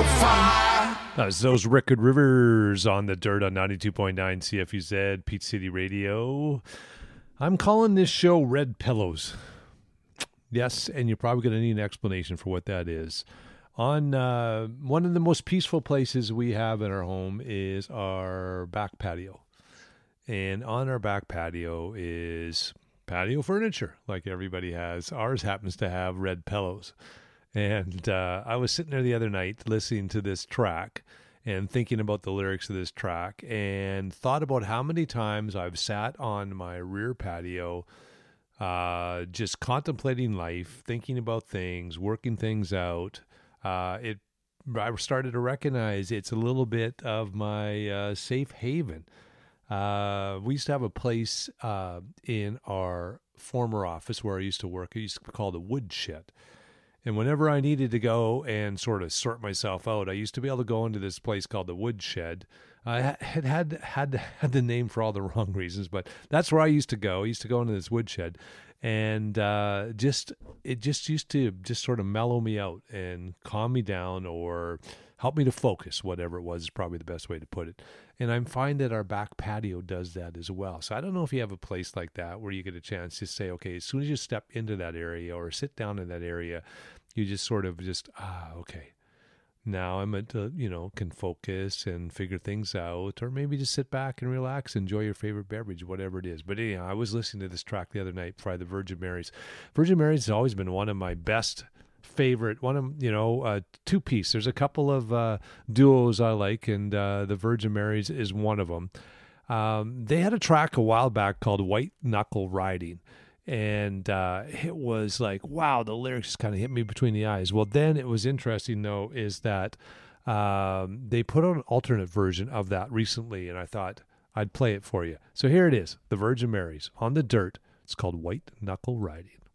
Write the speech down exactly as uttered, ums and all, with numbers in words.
fire. That's those Record Rivers on the dirt on ninety-two point nine C F U Z, Peach City Radio. I'm calling this show Red Pillows. Yes, and you're probably going to need an explanation for what that is. On uh, one of the most peaceful places we have in our home is our back patio. And on our back patio is patio furniture, like everybody has. Ours happens to have red pillows. And uh, I was sitting there the other night listening to this track and thinking about the lyrics of this track and thought about how many times I've sat on my rear patio uh, just contemplating life, thinking about things, working things out. Uh, it I started to recognize it's a little bit of my uh, safe haven. Uh, we used to have a place uh, in our former office where I used to work. I used to call the woodshed. And whenever I needed to go and sort of sort myself out, I used to be able to go into this place called the Woodshed. I had had had had the name for all the wrong reasons, but that's where I used to go. I used to go into this woodshed, and uh, just it just used to just sort of mellow me out and calm me down, or help me to focus. Whatever it was is probably the best way to put it. And I find that our back patio does that as well. So I don't know if you have a place like that where you get a chance to say, okay, as soon as you step into that area or sit down in that area, you just sort of just, ah, okay, now I'm at, uh, you know, can focus and figure things out, or maybe just sit back and relax, enjoy your favorite beverage, whatever it is. But anyhow, I was listening to this track the other night by the Virgin Marys. Virgin Marys has always been one of my best favorite, one of, you know, uh, two piece. There's a couple of uh, duos I like, and uh, the Virgin Marys is one of them. Um, they had a track a while back called White Knuckle Riding. And uh, it was like, wow, the lyrics kind of hit me between the eyes. Well, then it was interesting, though, is that um, they put out an alternate version of that recently, and I thought I'd play it for you. So here it is, the Virgin Marys on the dirt. It's called White Knuckle Riding.